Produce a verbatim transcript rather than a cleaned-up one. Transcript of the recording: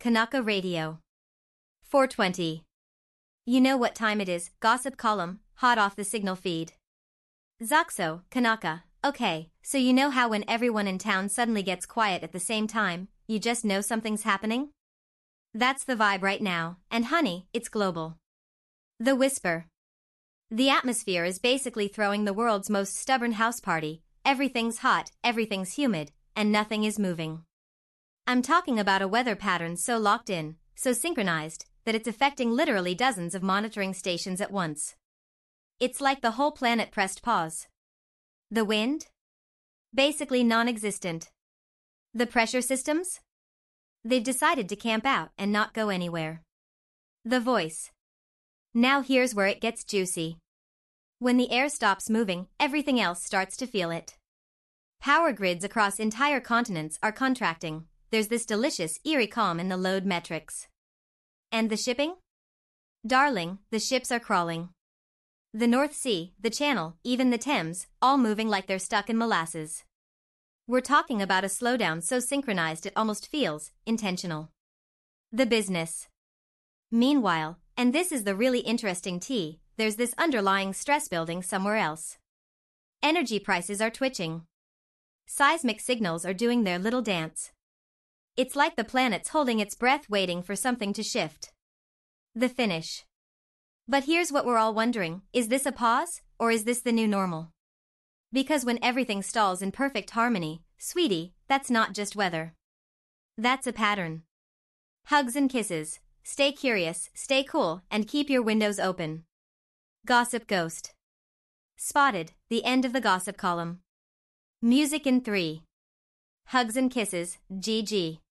Kanaka Radio. four twenty. You know what time it is, gossip column, hot off the signal feed. Zaxo, Kanaka. Okay, so you know how when everyone in town suddenly gets quiet at the same time, you just know something's happening? That's the vibe right now, and honey, it's global. The whisper. The atmosphere is basically throwing the world's most stubborn house party. Everything's hot, everything's humid, and nothing is moving. I'm talking about a weather pattern so locked in, so synchronized, that it's affecting literally dozens of monitoring stations at once. It's like the whole planet pressed pause. The wind? Basically non-existent. The pressure systems? They've decided to camp out and not go anywhere. The voice. Now here's where it gets juicy. When the air stops moving, everything else starts to feel it. Power grids across entire continents are contracting. There's this delicious, eerie calm in the load metrics. And the shipping? Darling, the ships are crawling. The North Sea, the Channel, even the Thames, all moving like they're stuck in molasses. We're talking about a slowdown so synchronized it almost feels intentional. The business. Meanwhile, and this is the really interesting tea, there's this underlying stress building somewhere else. Energy prices are twitching. Seismic signals are doing their little dance. It's like the planet's holding its breath waiting for something to shift. The finish. But here's what we're all wondering, is this a pause, or is this the new normal? Because when everything stalls in perfect harmony, sweetie, that's not just weather. That's a pattern. Hugs and kisses. Stay curious, stay cool, and keep your windows open. Gossip Ghost. Spotted, the end of the gossip column. Music in three. Hugs and kisses, G G.